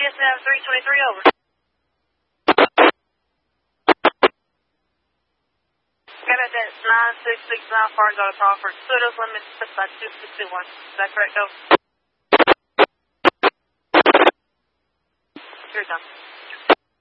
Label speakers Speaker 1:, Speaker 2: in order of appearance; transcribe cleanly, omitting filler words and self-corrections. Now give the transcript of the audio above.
Speaker 1: GSM 323 over. Got it at 9669 Farns out of Crawford. Pseudo's limit by 2621. Is that correct, over? You're done.